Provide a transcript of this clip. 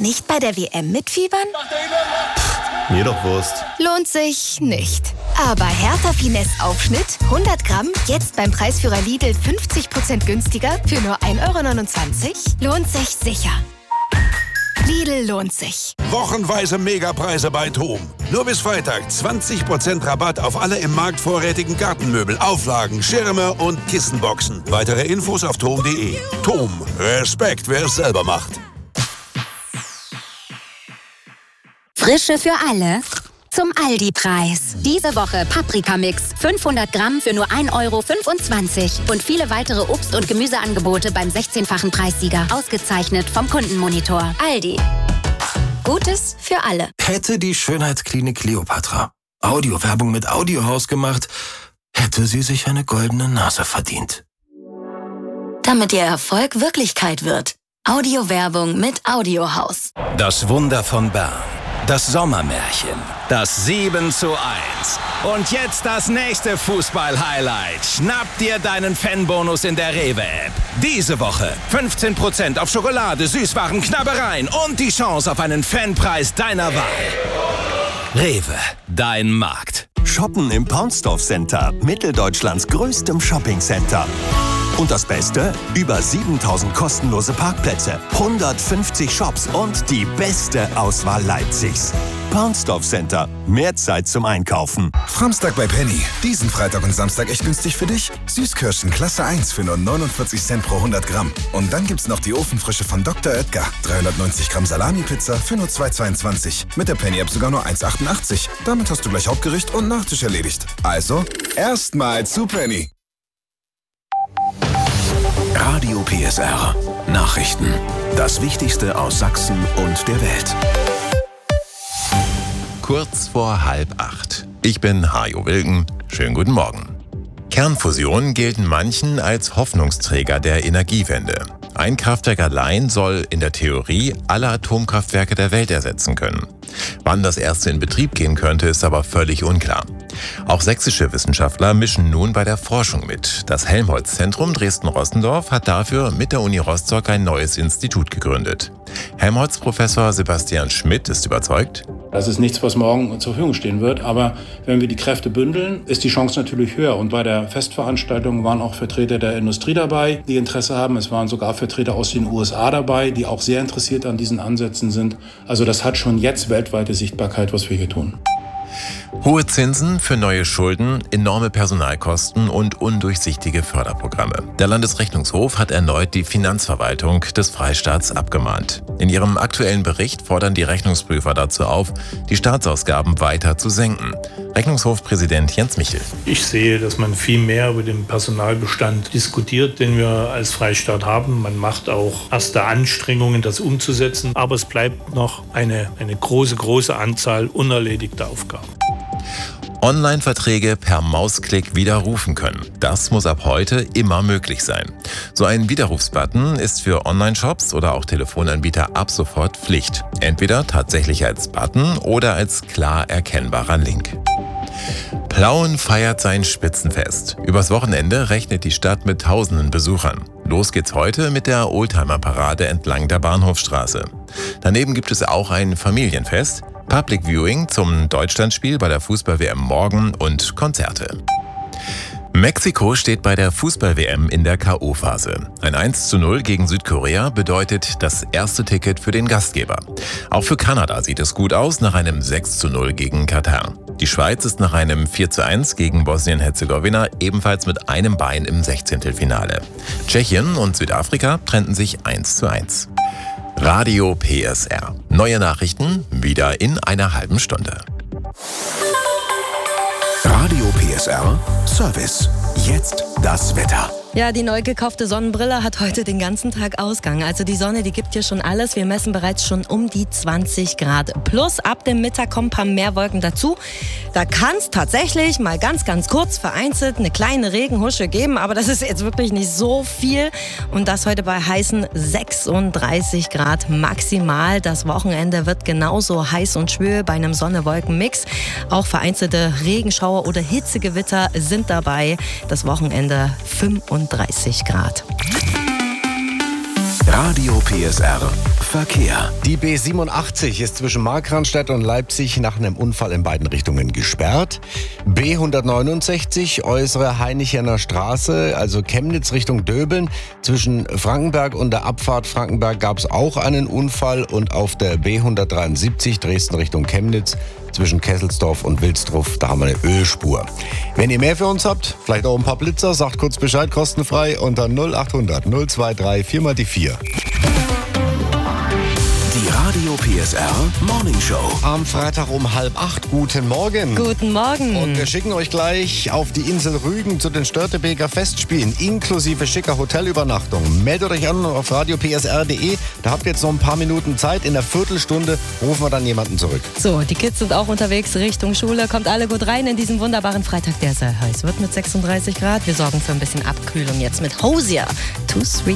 Nicht bei der WM mitfiebern? Mir doch Wurst. Lohnt sich nicht. Aber Hertha Finesse Aufschnitt, 100 Gramm, jetzt beim Preisführer Lidl 50% günstiger für nur 1,29 €? Lohnt sich sicher. Lidl lohnt sich. Wochenweise Megapreise bei TOM. Nur bis Freitag 20% Rabatt auf alle im Markt vorrätigen Gartenmöbel, Auflagen, Schirme und Kissenboxen. Weitere Infos auf tom.de. TOM. Respekt, wer es selber macht. Frische für alle zum Aldi-Preis. Diese Woche Paprikamix 500 Gramm für nur 1,25 € und viele weitere Obst- und Gemüseangebote beim 16-fachen Preissieger. Ausgezeichnet vom Kundenmonitor. Aldi. Gutes für alle. Hätte die Schönheitsklinik Kleopatra Audiowerbung mit Audiohaus gemacht, hätte sie sich eine goldene Nase verdient. Damit ihr Erfolg Wirklichkeit wird. Audiowerbung mit Audiohaus. Das Wunder von Bern. Das Sommermärchen. Das 7:1. Und jetzt das nächste Fußball-Highlight. Schnapp dir deinen Fanbonus in der Rewe-App. Diese Woche 15% auf Schokolade, Süßwaren, Knabbereien und die Chance auf einen Fanpreis deiner Wahl. Rewe, dein Markt. Shoppen im Paunsdorf Center, Mitteldeutschlands größtem Shoppingcenter. Und das Beste? Über 7000 kostenlose Parkplätze, 150 Shops und die beste Auswahl Leipzigs. Paunsdorf Center. Mehr Zeit zum Einkaufen. Framstag bei Penny. Diesen Freitag und Samstag echt günstig für dich. Süßkirschen Klasse 1 für nur 49 Cent pro 100 Gramm. Und dann gibt's noch die Ofenfrische von Dr. Oetker. 390 Gramm Salami-Pizza für nur 2,22. Mit der Penny-App sogar nur 1,88. Damit hast du gleich Hauptgericht und Nachtisch erledigt. Also, erstmal zu Penny. Radio PSR. Nachrichten. Das Wichtigste aus Sachsen und der Welt. Kurz vor 7:30. Ich bin Hajo Wilken. Schönen guten Morgen. Kernfusionen gelten manchen als Hoffnungsträger der Energiewende. Ein Kraftwerk allein soll in der Theorie alle Atomkraftwerke der Welt ersetzen können. Wann das erste in Betrieb gehen könnte, ist aber völlig unklar. Auch sächsische Wissenschaftler mischen nun bei der Forschung mit. Das Helmholtz-Zentrum Dresden-Rossendorf hat dafür mit der Uni Rostock ein neues Institut gegründet. Helmholtz-Professor Sebastian Schmidt ist überzeugt: Das ist nichts, was morgen zur Verfügung stehen wird. Aber wenn wir die Kräfte bündeln, ist die Chance natürlich höher. Und bei der Festveranstaltung waren auch Vertreter der Industrie dabei, die Interesse haben. Es waren sogar Vertreter aus den USA dabei, die auch sehr interessiert an diesen Ansätzen sind. Also das hat schon jetzt weltweite Sichtbarkeit, was wir hier tun. Hohe Zinsen für neue Schulden, enorme Personalkosten und undurchsichtige Förderprogramme. Der Landesrechnungshof hat erneut die Finanzverwaltung des Freistaats abgemahnt. In ihrem aktuellen Bericht fordern die Rechnungsprüfer dazu auf, die Staatsausgaben weiter zu senken. Rechnungshofpräsident Jens Michel. Ich sehe, dass man viel mehr über den Personalbestand diskutiert, den wir als Freistaat haben. Man macht auch erste Anstrengungen, das umzusetzen. Aber es bleibt noch eine große Anzahl unerledigter Aufgaben. Online-Verträge per Mausklick widerrufen können. Das muss ab heute immer möglich sein. So ein Widerrufsbutton ist für Online-Shops oder auch Telefonanbieter ab sofort Pflicht. Entweder tatsächlich als Button oder als klar erkennbarer Link. Plauen feiert sein Spitzenfest. Übers Wochenende rechnet die Stadt mit tausenden Besuchern. Los geht's heute mit der Oldtimer-Parade entlang der Bahnhofstraße. Daneben gibt es auch ein Familienfest, Public Viewing zum Deutschlandspiel bei der Fußball-WM morgen und Konzerte. Mexiko steht bei der Fußball-WM in der K.O.-Phase. Ein 1:0 gegen Südkorea bedeutet das erste Ticket für den Gastgeber. Auch für Kanada sieht es gut aus nach einem 6:0 gegen Katar. Die Schweiz ist nach einem 4:1 gegen Bosnien-Herzegowina ebenfalls mit einem Bein im 16. Finale. Tschechien und Südafrika trennten sich 1:1. Radio PSR. Neue Nachrichten wieder in einer halben Stunde. Radio PSR Service. Jetzt das Wetter. Ja, die neu gekaufte Sonnenbrille hat heute den ganzen Tag Ausgang. Also die Sonne, die gibt hier schon alles. Wir messen bereits schon um die 20 Grad. Plus ab dem Mittag kommen ein paar mehr Wolken dazu. Da kann es tatsächlich mal ganz kurz vereinzelt eine kleine Regenhusche geben. Aber das ist jetzt wirklich nicht so viel. Und das heute bei heißen 36 Grad maximal. Das Wochenende wird genauso heiß und schwül bei einem Sonne-Wolken-Mix. Auch vereinzelte Regenschauer oder Hitzegewitter sind dabei. Das Wochenende 35 Grad. Radio PSR Verkehr. Die B87 ist zwischen Markranstädt und Leipzig nach einem Unfall in beiden Richtungen gesperrt. B169 äußere Heinichener Straße, also Chemnitz Richtung Döbeln. Zwischen Frankenberg und der Abfahrt Frankenberg gab es auch einen Unfall. Und auf der B173 Dresden Richtung Chemnitz zwischen Kesselsdorf und Wilsdruff, da haben wir eine Ölspur. Wenn ihr mehr für uns habt, vielleicht auch ein paar Blitzer, sagt kurz Bescheid, kostenfrei unter 0800 023 4 die 4. Die Radio PSR Morning Show. Am Freitag um 7:30. Guten Morgen. Guten Morgen. Und wir schicken euch gleich auf die Insel Rügen zu den Störtebeker Festspielen, inklusive schicker Hotelübernachtung. Meldet euch an auf radiopsr.de. Da habt ihr jetzt noch ein paar Minuten Zeit. In einer Viertelstunde rufen wir dann jemanden zurück. So, die Kids sind auch unterwegs Richtung Schule. Kommt alle gut rein in diesen wunderbaren Freitag, der sehr heiß wird mit 36 Grad. Wir sorgen für ein bisschen Abkühlung jetzt mit Hosier. Too Sweet.